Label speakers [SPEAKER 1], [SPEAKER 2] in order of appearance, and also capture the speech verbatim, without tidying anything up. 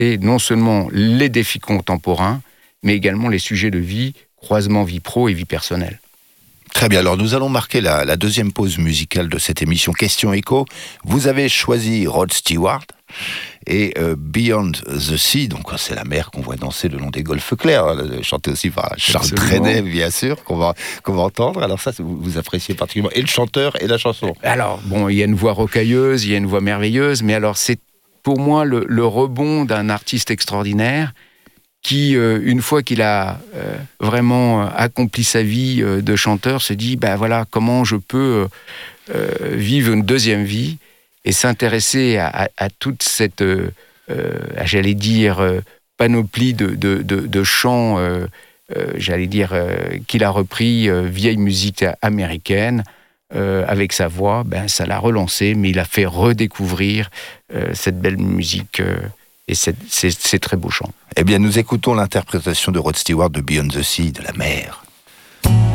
[SPEAKER 1] et non seulement les défis contemporains, mais également les sujets de vie, croisement vie pro et vie personnelle.
[SPEAKER 2] Très bien, alors nous allons marquer la, la deuxième pause musicale de cette émission Question Écho. Vous avez choisi Rod Stewart et euh, Beyond the Sea, donc c'est la mer qu'on voit danser le long des golfes clairs, hein, chanté aussi par Charles Trenet, bien sûr, qu'on va, qu'on va entendre. Alors ça, vous, vous appréciez particulièrement, et le chanteur et la chanson.
[SPEAKER 1] Alors, bon, il y a une voix rocailleuse, il y a une voix merveilleuse, mais alors c'est pour moi le, le rebond d'un artiste extraordinaire qui, euh, une fois qu'il a euh, vraiment accompli sa vie euh, de chanteur, se dit, ben voilà, comment je peux euh, vivre une deuxième vie et s'intéresser à, à, à toute cette, euh, euh, j'allais dire, euh, panoplie de, de, de, de chants, euh, euh, j'allais dire, euh, qu'il a repris, euh, vieille musique américaine, euh, avec sa voix, ben ça l'a relancé, mais il a fait redécouvrir euh, cette belle musique euh, et c'est, c'est, c'est très beau chant.
[SPEAKER 2] Eh bien, nous écoutons l'interprétation de Rod Stewart de Beyond the Sea, de la mer.